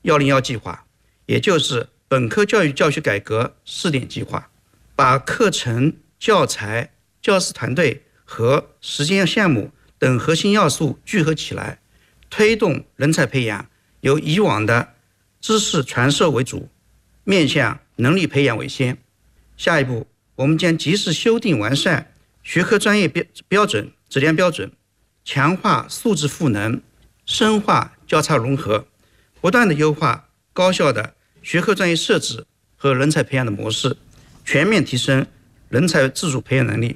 101计划，也就是本科教育教学改革试点计划，把课程、教材、教师团队和实践项目等核心要素聚合起来，推动人才培养由以往的知识传授为主，面向能力培养为先。下一步，我们将及时修订完善学科专业标准、质量标准，强化素质赋能，深化交叉融合，不断地优化高校的学科专业设置和人才培养的模式，全面提升人才自主培养能力。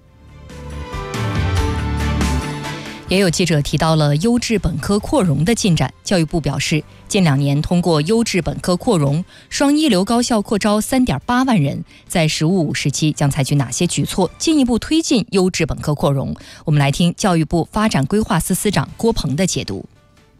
也有记者提到了优质本科扩容的进展。教育部表示，近2年通过优质本科扩容，双一流高校扩招3.8万人。在“十五五”时期将采取哪些举措，进一步推进优质本科扩容？我们来听教育部发展规划司司长郭鹏的解读。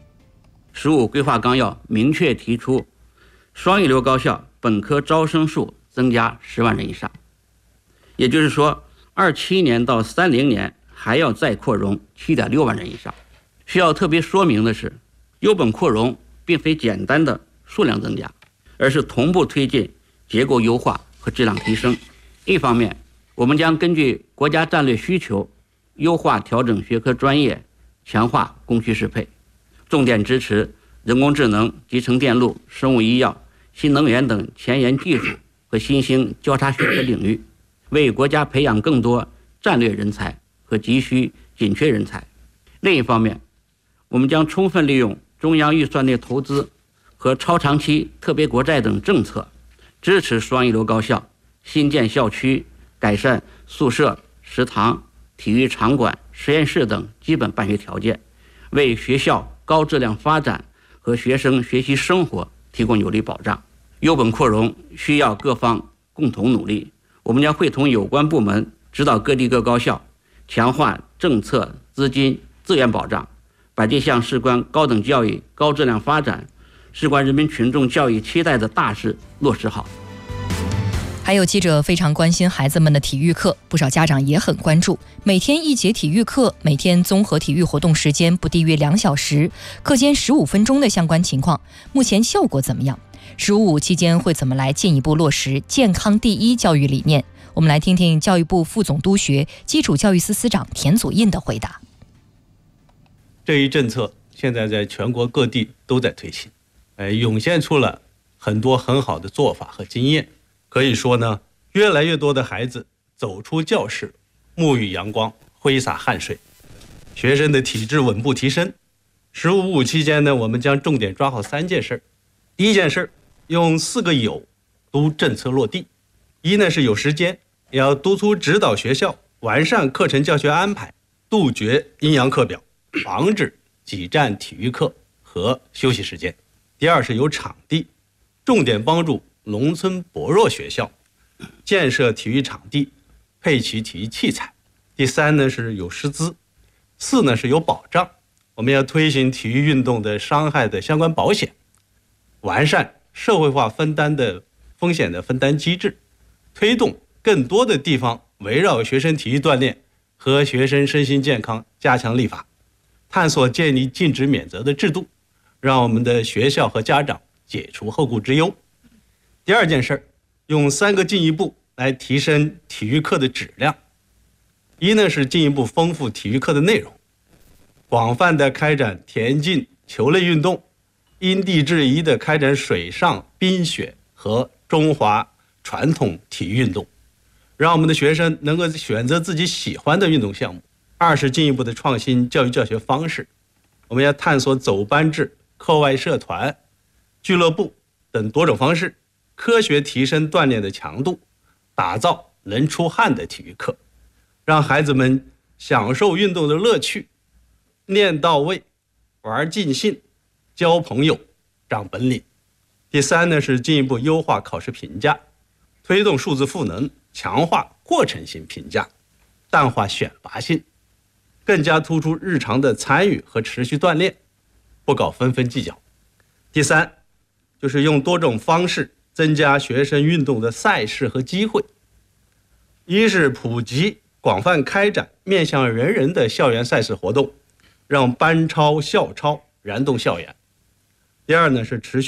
“15规划纲要明确提出，双一流高校本科招生数增加10万人以上，也就是说，27年到30年还要再扩容7.6万人以上。需要特别说明的是，优本扩容并非简单的数量增加，而是同步推进结构优化和质量提升。一方面，我们将根据国家战略需求，优化调整学科专业，强化供需适配，重点支持人工智能、集成电路、生物医药、新能源等前沿技术和新兴交叉学科领域，为国家培养更多战略人才和急需紧缺人才。另一方面，我们将充分利用中央预算内投资和超长期特别国债等政策，支持双一流高校新建校区，改善宿舍、食堂、体育场馆、实验室等基本办学条件，为学校高质量发展和学生学习生活提供有力保障。优本扩容需要各方共同努力，我们将会同有关部门指导各地各高校，强化政策、资金、资源保障，把这项事关高等教育高质量发展、事关人民群众教育期待的大事落实好。 还有记者非常关心孩子们的体育课，不少家长也很关注。每天1节体育课，每天综合体育活动时间不低于2小时，课间15分钟的相关情况，目前效果怎么样？“15期间会怎么来进一步落实健康第一教育理念？我们来听听教育部副总督学基础教育司司长田祖印的回答。 这一政策现在在全国各地都在推行，涌现出了很多很好的做法和经验。可以说呢，越来越多的孩子走出教室，沐浴阳光，挥洒汗水，学生的体质稳步提升。“15/5”期间呢，我们将重点抓好3件事。第一件事，用4个有督政策落地。一呢是有时间，要督促指导学校完善课程教学安排，杜绝阴阳课表，防止挤占体育课和休息时间。第二是有场地，重点帮助农村薄弱学校建设体育场地，配齐体育器材。第三呢是有师资。4呢是有保障，我们要推行体育运动的伤害的相关保险，完善社会化分担的风险的分担机制，推动更多的地方围绕学生体育锻炼和学生身心健康加强立法，探索建立禁止免责的制度，让我们的学校和家长解除后顾之忧。第二件事，用3个进一步来提升体育课的质量。一呢是进一步丰富体育课的内容，广泛的开展田径、球类运动，因地制宜的开展水上、冰雪和中华传统体育运动，让我们的学生能够选择自己喜欢的运动项目。二是进一步的创新教育教学方式，我们要探索走班制、课外社团、俱乐部等多种方式，科学提升锻炼的强度，打造能出汗的体育课，让孩子们享受运动的乐趣，练到位，玩尽兴，交朋友，长本领。第三呢是进一步优化考试评价，推动数字赋能，强化过程性评价，淡化选拔性，更加突出日常的参与和持续锻炼，不搞纷纷计较。第三就是用多种方式增加学生运动的赛事和机会。一是普及广泛开展面向人人的校园赛事活动，让班超校超燃动校园。第二呢是持续